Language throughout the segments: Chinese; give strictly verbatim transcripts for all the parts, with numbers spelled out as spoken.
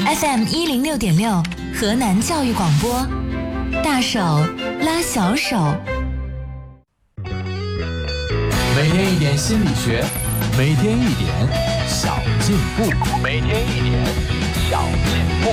F M 一零六点六，河南教育广播，大手拉小手。 每天一点心理学，每天一点小进步，每天一点小进步。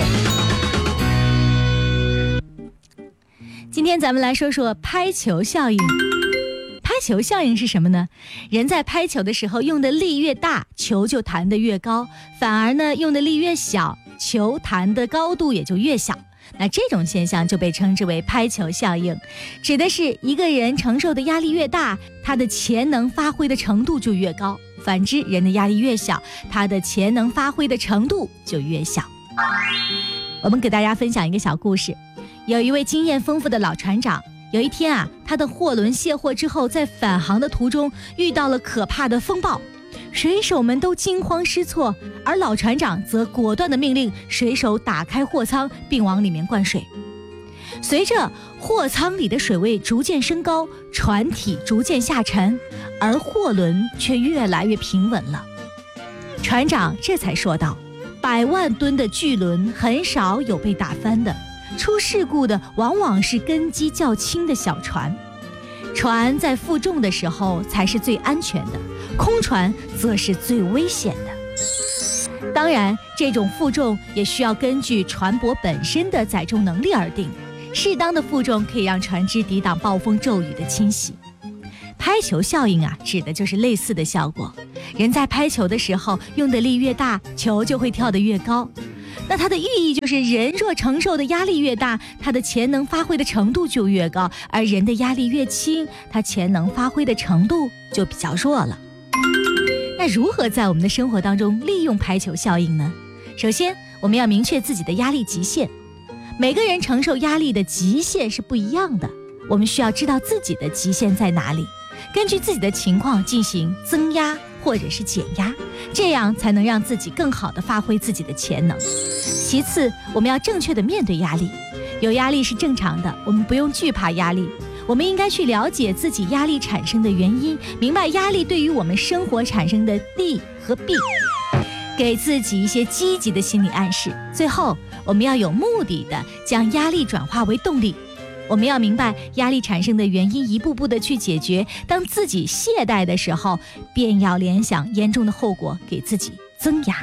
今天咱们来说说拍球效应。拍球效应是什么呢？人在拍球的时候用的力越大，球就弹得越高，反而呢用的力越小，球弹的高度也就越小。那这种现象就被称之为拍球效应，指的是一个人承受的压力越大，他的潜能发挥的程度就越高，反之人的压力越小，他的潜能发挥的程度就越小。我们给大家分享一个小故事。有一位经验丰富的老船长，有一天啊，他的货轮卸货之后，在返航的途中遇到了可怕的风暴，水手们都惊慌失措，而老船长则果断地命令水手打开货舱并往里面灌水。随着货舱里的水位逐渐升高，船体逐渐下沉，而货轮却越来越平稳了。船长这才说道，百万吨的巨轮很少有被打翻的，出事故的往往是根基较轻的小船，船在负重的时候才是最安全的，空船则是最危险的。当然，这种负重也需要根据船舶本身的载重能力而定，适当的负重可以让船只抵挡暴风骤雨的侵袭。拍球效应啊，指的就是类似的效果。人在拍球的时候用的力越大，球就会跳得越高。那它的寓意就是，人若承受的压力越大，它的潜能发挥的程度就越高，而人的压力越轻，它潜能发挥的程度就比较弱了。那如何在我们的生活当中利用拍球效应呢？首先，我们要明确自己的压力极限。每个人承受压力的极限是不一样的，我们需要知道自己的极限在哪里，根据自己的情况进行增压或者是减压，这样才能让自己更好地发挥自己的潜能。其次，我们要正确地面对压力。有压力是正常的，我们不用惧怕压力，我们应该去了解自己压力产生的原因，明白压力对于我们生活产生的利和弊，给自己一些积极的心理暗示。最后，我们要有目的地将压力转化为动力。我们要明白压力产生的原因，一步步的去解决。当自己懈怠的时候，便要联想严重的后果，给自己增压。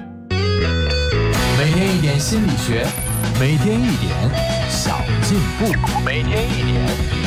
每天一点心理学，每天一点小进步，每天一点